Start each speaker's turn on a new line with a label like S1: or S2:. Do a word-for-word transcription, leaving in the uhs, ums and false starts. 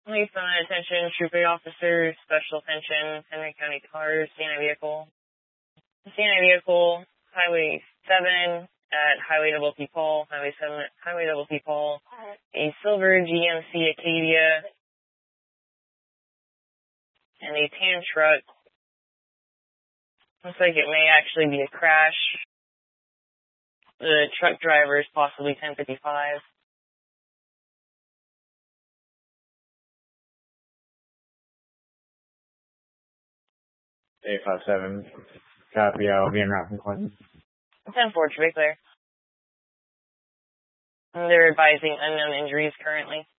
S1: Police on attention, trooping officers, special attention, Henry County cars, C N I vehicle. C N I vehicle, Highway seven at Highway Double P Paul, Highway seven at Highway Double P Paul, a silver G M C Acadia, and a tan truck. Looks like it may actually be a crash. The truck driver is possibly ten fifty-five.
S2: eight five seven. Copy, I'll be en route from Clinton.
S1: ten four, to be clear. And they're advising unknown injuries currently.